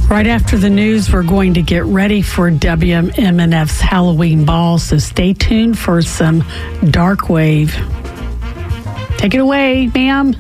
Right after the news, we're going to get ready for WMNF's Halloween ball, so stay tuned for some Dark Wave. Take it away, ma'am.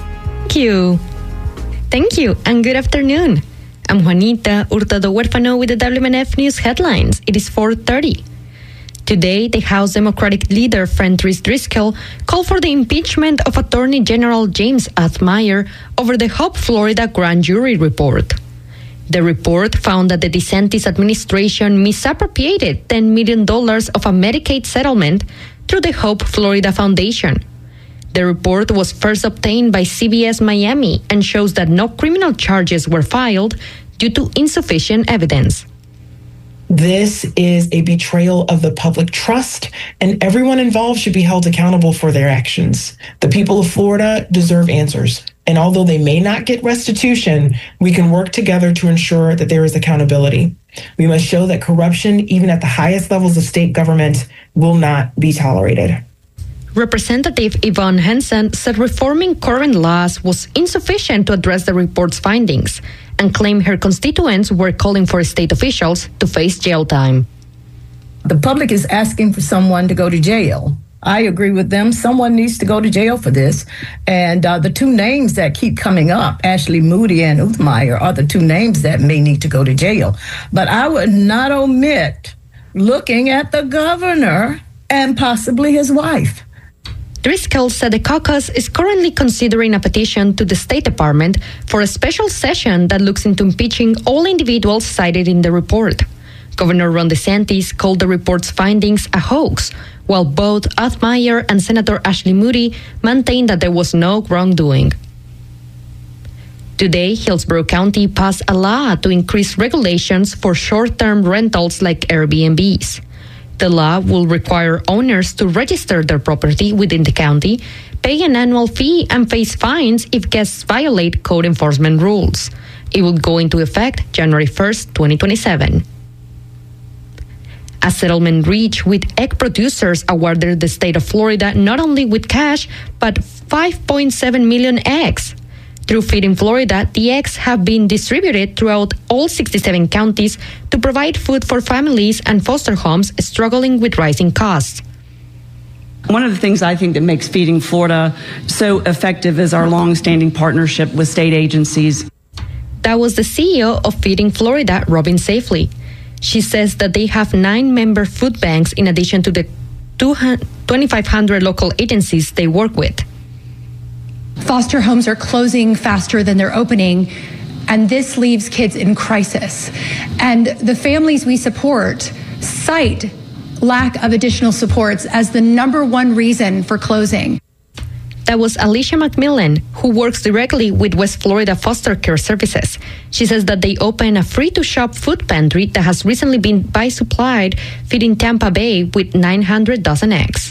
Thank you, and good afternoon. I'm Juanita Hurtado Huérfano with the WMNF News headlines. It is 4:30. Today, the House Democratic leader, Fentrice Driscoll, called for the impeachment of Attorney General James Athmeier over the Hope Florida grand jury report. The report found that the DeSantis administration misappropriated $10 million of a Medicaid settlement through the Hope Florida Foundation. The report was first obtained by CBS Miami and shows that no criminal charges were filed due to insufficient evidence. This is a betrayal of the public trust, and everyone involved should be held accountable for their actions. The people of Florida deserve answers. And although they may not get restitution, we can work together to ensure that there is accountability. We must show that corruption, even at the highest levels of state government, will not be tolerated. Representative Yvonne Henson said reforming current laws was insufficient to address the report's findings and claimed her constituents were calling for state officials to face jail time. The public is asking for someone to go to jail. I agree with them. Someone needs to go to jail for this. And the two names that keep coming up, Ashley Moody and Athmeier, are the two names that may need to go to jail. But I would not omit looking at the governor and possibly his wife. Driscoll said the caucus is currently considering a petition to the State Department for a special session that looks into impeaching all individuals cited in the report. Governor Ron DeSantis called the report's findings a hoax, while both Athmeier and Senator Ashley Moody maintained that there was no wrongdoing. Today, Hillsborough County passed a law to increase regulations for short-term rentals like Airbnbs. The law will require owners to register their property within the county, pay an annual fee, and face fines if guests violate code enforcement rules. It will go into effect January 1st, 2027. A settlement reached with egg producers awarded the state of Florida not only with cash, but 5.7 million eggs. Through Feeding Florida, the eggs have been distributed throughout all 67 counties to provide food for families and foster homes struggling with rising costs. One of the things I think that makes Feeding Florida so effective is our long-standing partnership with state agencies. That was the CEO of Feeding Florida, Robin Safely. She says that they have 9 member food banks in addition to the 2,500 local agencies they work with. Foster homes are closing faster than they're opening, and this leaves kids in crisis. And the families we support cite lack of additional supports as the number one reason for closing. That was Alicia McMillan, who works directly with West Florida Foster Care Services. She says that they open a free-to-shop food pantry that has recently been supplied, feeding Tampa Bay with 900 dozen eggs.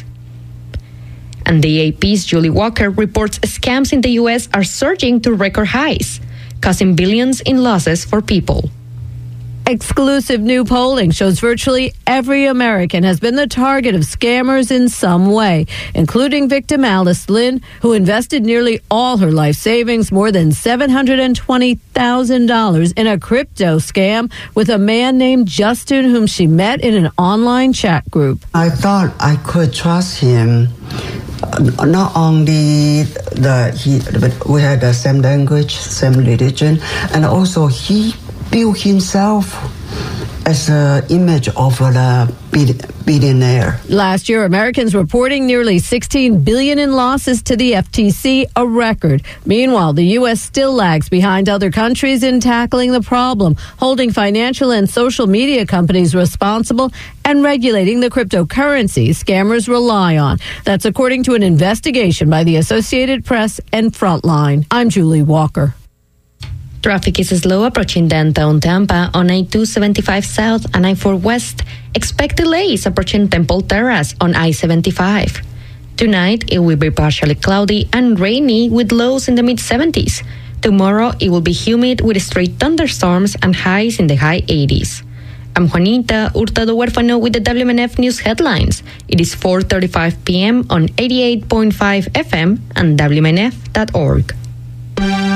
And the AP's Julie Walker reports scams in the U.S. are surging to record highs, causing billions in losses for people. Exclusive new polling shows virtually every American has been the target of scammers in some way, including victim Alice Lynn, who invested nearly all her life savings, more than $720,000, in a crypto scam with a man named Justin, whom she met in an online chat group. I thought I could trust him. Not only but we had the same language, same religion, and also he built himself as an image of a billionaire. Last year, Americans reporting nearly $16 billion in losses to the FTC, a record. Meanwhile, the U.S. still lags behind other countries in tackling the problem, holding financial and social media companies responsible and regulating the cryptocurrency scammers rely on. That's according to an investigation by the Associated Press and Frontline. I'm Julie Walker. Traffic is slow approaching downtown Tampa on I-275 South and I-4 West. Expect delays approaching Temple Terrace on I-75. Tonight, it will be partially cloudy and rainy with lows in the mid-70s. Tomorrow, it will be humid with straight thunderstorms and highs in the high 80s. I'm Juanita Hurtado Huérfano with the WMNF News headlines. It is 4:35 p.m. on 88.5 FM and WMNF.org.